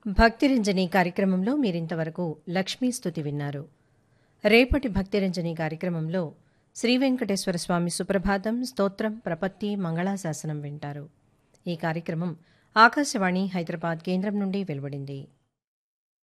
భక్తిరంజని కార్యక్రమంలో మీరింతవరకు లక్ష్మీ స్తుతి విన్నారు. రేపటి భక్తిరంజని కార్యక్రమంలో శ్రీ వెంకటేశ్వర స్వామి సుప్రభాతం, స్తోత్రం, ప్రపత్తి, మంగళాశాసనం వింటారు. ఈ కార్యక్రమం ఆకాశవాణి హైదరాబాద్ కేంద్రం నుండి వెలువడింది.